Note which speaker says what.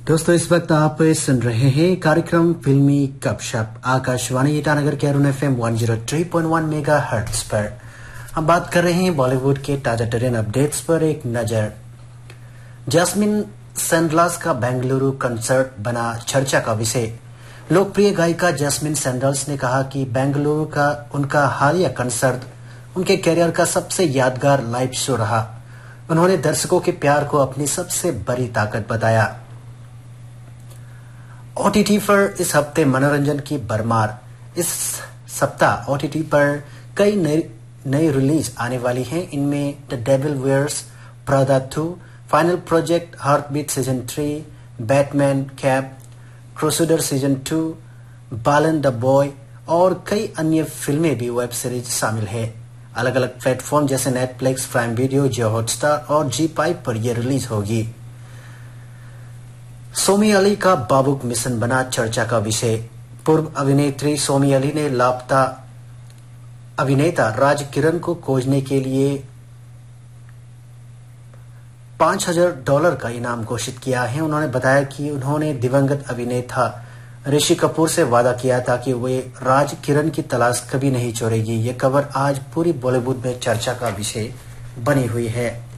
Speaker 1: दोस्तों, इस वक्त आप सुन रहे हैं कार्यक्रम फिल्मी गपशप आकाशवाणी ईटानगर के अरुण FM 103.1 मेगाहर्ट्ज पर। हम बात कर रहे हैं बॉलीवुड के ताजा ट्रेन अपडेट्स पर एक नजर। जैस्मिन सैंडलर्स का बेंगलुरु कंसर्ट बना चर्चा का विषय। लोकप्रिय गायिका जैस्मिन सैंडलर्स ने कहा कि बेंगलुरु का उनका हालिया कंसर्ट उनके कैरियर का सबसे यादगार लाइव शो रहा। उन्होंने दर्शकों के प्यार को अपनी सबसे बड़ी ताकत बताया। ओटीटी पर इस हफ्ते मनोरंजन की भरमार। इस सप्ताह ओटीटी पर कई नई रिलीज आने वाली हैं। इनमें the devil wears प्रादा 2, final project heartbeat season 3, Batman cap, crusader season 2, Balan the boy और कई अन्य फिल्में भी वेब सीरीज शामिल है। अलग अलग प्लेटफॉर्म जैसे नेटफ्लिक्स, प्राइम वीडियो, जियो हॉटस्टार और जी5 पर यह रिलीज होगी। सोमी अली का बाबुक मिशन बना चर्चा का विषय। पूर्व अभिनेत्री सोमी अली ने लापता अभिनेता राज किरण को खोजने के लिए $5,000 का इनाम घोषित किया है। उन्होंने बताया कि उन्होंने दिवंगत अभिनेता ऋषि कपूर से वादा किया था कि वे राज किरण की तलाश कभी नहीं छोड़ेगी। ये खबर आज पूरी बॉलीवुड में चर्चा का विषय बनी हुई है।